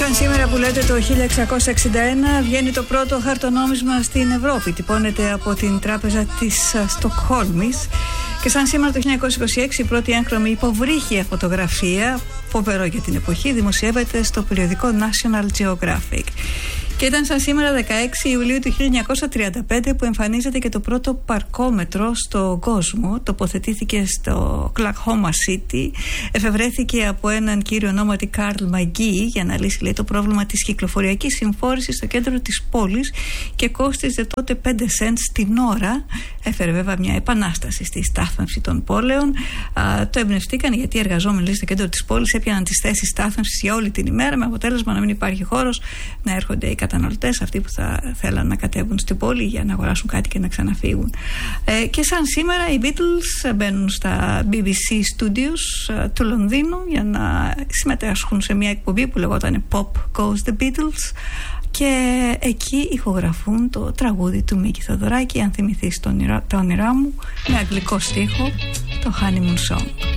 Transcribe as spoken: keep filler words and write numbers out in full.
Σαν σήμερα που λέτε το χίλια εξακόσια εξήντα ένα βγαίνει το πρώτο χαρτονόμισμα στην Ευρώπη. Τυπώνεται από την τράπεζα της Στοκχόλμης. Και σαν σήμερα το χίλια εννιακόσια είκοσι έξι η πρώτη έγχρωμη υποβρύχια φωτογραφία, φοβερό για την εποχή, δημοσιεύεται στο περιοδικό National Geographic. Και ήταν σαν σήμερα δεκαέξι Ιουλίου του χίλια εννιακόσια τριάντα πέντε που εμφανίζεται και το πρώτο παρκόμετρο στον κόσμο. Τοποθετήθηκε στο Oklahoma City. Εφευρέθηκε από έναν κύριο ονόματι Καρλ Μαγκί για να λύσει, λέει, το πρόβλημα της κυκλοφοριακής συμφόρησης στο κέντρο της πόλης και κόστιζε τότε πέντε σεντς την ώρα. Έφερε βέβαια μια επανάσταση στη στάθμευση των πόλεων. Α, το εμπνευστήκαν γιατί οι εργαζόμενοι, λέει, στο κέντρο της πόλης έπιαναν τις θέσεις στάθμευσης για όλη την ημέρα, με αποτέλεσμα να μην υπάρχει χώρος να έρχονται οι καταναλωτές, αυτοί που θα θέλαν να κατέβουν στην πόλη για να αγοράσουν κάτι και να ξαναφύγουν. Ε, και σαν σήμερα οι Beatles μπαίνουν στα μπι μπι σι Studios ε, του Λονδίνου για να συμμετάσχουν σε μια εκπομπή που λεγόταν Pop Goes the Beatles και εκεί ηχογραφούν το τραγούδι του Μίκη Θοδωράκη, αν θυμηθείς το όνειρά, τα όνειρά μου, με αγγλικό στίχο, το Honeymoon Song.